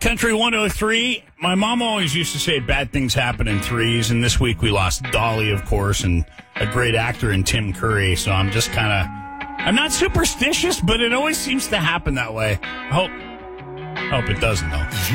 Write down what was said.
Country 103. My mom always used to say bad things happen in threes, and this week we lost Dolly, of course, and a great actor in Tim Curry, so I'm just kind of... I'm not superstitious, but it always seems to happen that way. I hope it doesn't, though.